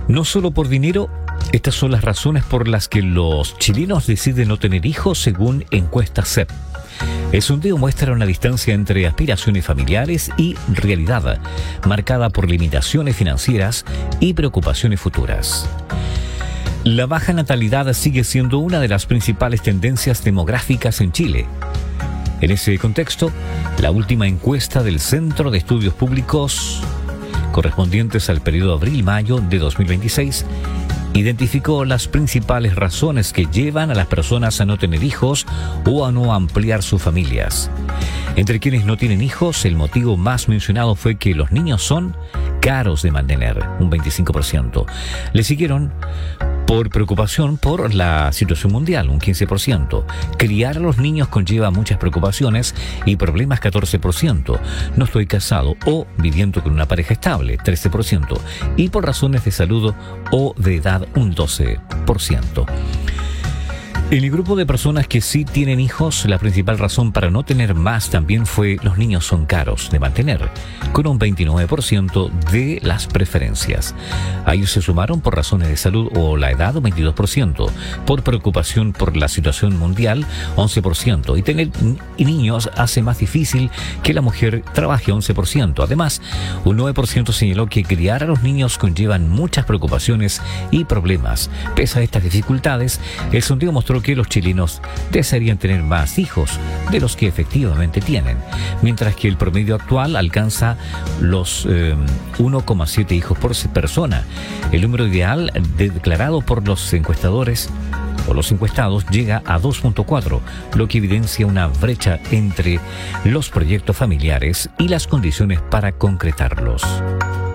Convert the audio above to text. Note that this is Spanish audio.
No solo por dinero, estas son las razones por las que los chilenos deciden no tener hijos según encuesta CEP. El sondeo muestra una distancia entre aspiraciones familiares y realidad, marcada por limitaciones financieras y preocupaciones futuras. La baja natalidad sigue siendo una de las principales tendencias demográficas en Chile. En ese contexto, la última encuesta del Centro de Estudios Públicos, correspondientes al periodo abril-mayo de 2026, identificó las principales razones que llevan a las personas a no tener hijos o a no ampliar sus familias. Entre quienes no tienen hijos, el motivo más mencionado fue que los niños son caros de mantener, un 25%. Le siguieron por preocupación por la situación mundial, un 15%. Criar a los niños conlleva muchas preocupaciones y problemas, 14%. No estoy casado o viviendo con una pareja estable, 13%. Y por razones de salud o de edad, un 12%. En el grupo de personas que sí tienen hijos, la principal razón para no tener más también fue los niños son caros de mantener, con un 29% de las preferencias. A ellos se sumaron por razones de salud o la edad, un 22%, por preocupación por la situación mundial, 11%, y tener niños hace más difícil que la mujer trabaje, 11%. Además, un 9% señaló que criar a los niños conllevan muchas preocupaciones y problemas. Pese a estas dificultades, el sondeo mostró que los chilenos desearían tener más hijos de los que efectivamente tienen, mientras que el promedio actual alcanza los 1,7 hijos por persona. El número ideal declarado por los encuestadores o los encuestados llega a 2,4, lo que evidencia una brecha entre los proyectos familiares y las condiciones para concretarlos.